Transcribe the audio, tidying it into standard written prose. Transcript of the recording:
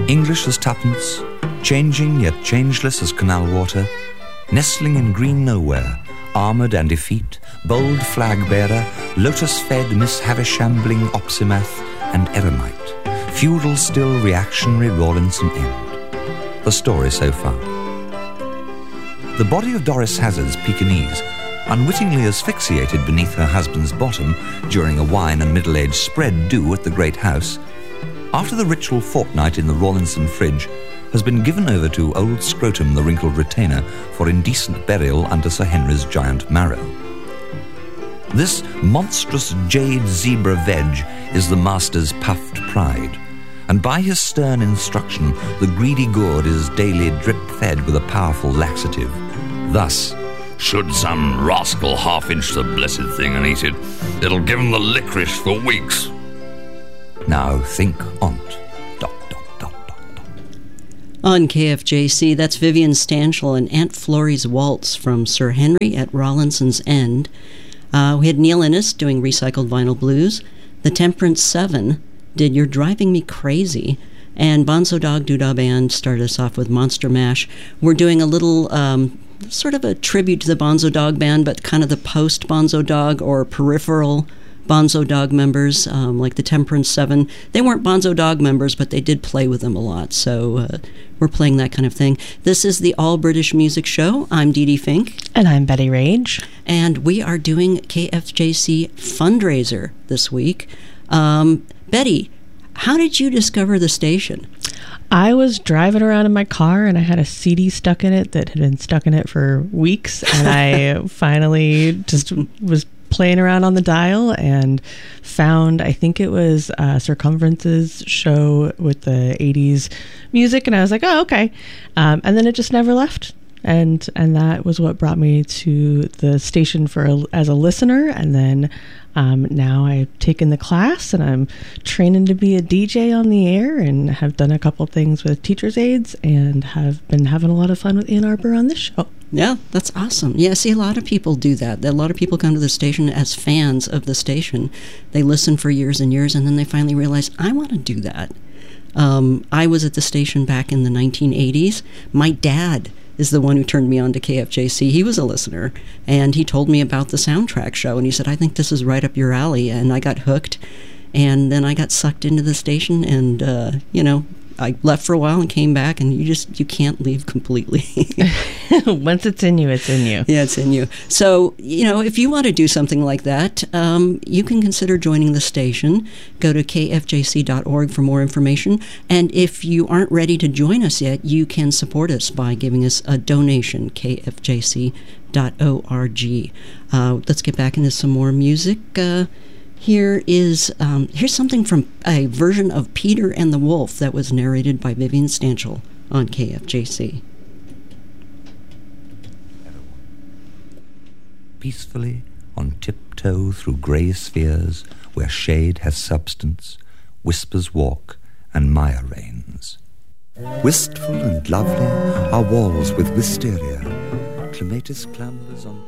English as tuppence, changing yet changeless as canal water, nestling in green nowhere, armoured and effete, bold flag-bearer, lotus-fed Miss Havishambling Oxymath and Eremite, feudal still reactionary Rawlinson End. The story so far. The body of Doris Hazard's Pekingese, unwittingly asphyxiated beneath her husband's bottom during a wine and middle-aged spread do at the great house, after the ritual fortnight in the Rawlinson fridge, has been given over to old Scrotum the wrinkled retainer for indecent burial under Sir Henry's giant marrow. This monstrous jade zebra veg is the master's puffed pride, and by his stern instruction the greedy gourd is daily drip-fed with a powerful laxative. Thus, should some rascal half-inch the blessed thing and eat it, it'll give him the licorice for weeks. Now think on't. On KFJC, that's Vivian Stanshall and Aunt Florrie's Waltz from Sir Henry at Rawlinson's End. We had Neil Innes doing Recycled Vinyl Blues. The Temperance 7 did You're Driving Me Crazy. And Bonzo Dog Doodah Band started us off with Monster Mash. We're doing a little sort of a tribute to the Bonzo Dog Band, but kind of the post-Bonzo Dog or peripheral Bonzo Dog members, like the Temperance 7. They weren't Bonzo Dog members, but they did play with them a lot, so we're playing that kind of thing. This is the All British Music Show. I'm Dee Dee Fink. And I'm Betty Rage. And we are doing KFJC Fundraiser this week. Betty, how did you discover the station? I was driving around in my car and I had a CD stuck in it that had been stuck in it for weeks, and I finally just was playing around on the dial and found, I think it was Circumference's show with the 80s music, and I was like, oh, okay. And then it just never left. And that was what brought me to the station as a listener. And then now I've taken the class and I'm training to be a DJ on the air, and have done a couple things with teacher's aides and have been having a lot of fun with Ann Arbor on this show. Yeah, that's awesome. Yeah, see, a lot of people do that. A lot of people come to the station as fans of the station. They listen for years and years, and then they finally realize, I want to do that. I was at the station back in the 1980s. My dad is the one who turned me on to KFJC. He was a listener, and he told me about the soundtrack show, and he said, I think this is right up your alley, and I got hooked, and then I got sucked into the station, and, I left for a while and came back, and you can't leave completely. Once it's in you, it's in you. Yeah, it's in you. So, if you want to do something like that, you can consider joining the station. Go to kfjc.org for more information. And if you aren't ready to join us yet, you can support us by giving us a donation, kfjc.org. Let's get back into some more music. Here's something from a version of Peter and the Wolf that was narrated by Vivian Stanshall on KFJC. Peacefully on tiptoe through grey spheres where shade has substance, whispers walk and mire reigns. Wistful and lovely are walls with wisteria, clematis clambers on